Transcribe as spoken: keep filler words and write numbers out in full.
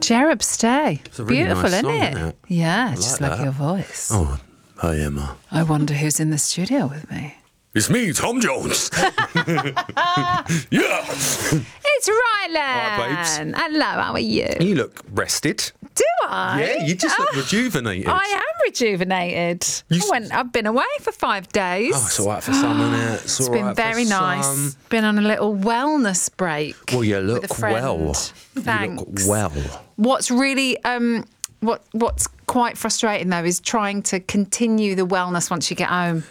Cherub Stay. It's a really Beautiful, nice isn't, song, it? isn't it? Yeah, I just like like that. your voice. Oh, hi Emma. I wonder who's in the studio with me. It's me, Tom Jones. Yeah. It's Rylan. Hi, babes. Hello, how are you? You look rested. Do I? Yeah, you just look Oh, rejuvenated. I am rejuvenated. You I went, I've been away for five days. Oh, it's all right for some, isn't it? It's, It's all been right very for nice. some. Been on a little wellness break. Well, you with look a friend. well. Thanks. You look well. What's really um, what what's quite frustrating though is trying to continue the wellness once you get home.